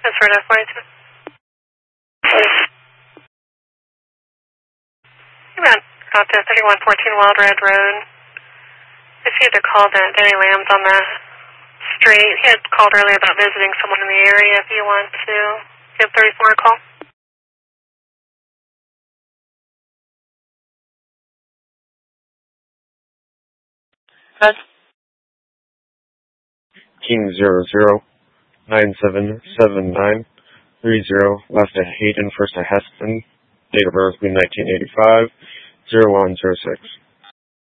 That's right, F42. Hey, man. Out there, 3114 Wild Red Road. I see the call that Danny Lamb's on the street. He had called earlier about visiting someone in the area if you want to give 34 a call. That's King 00977930, last to Hayden, first to Heston, date of birth between 1985, 0106.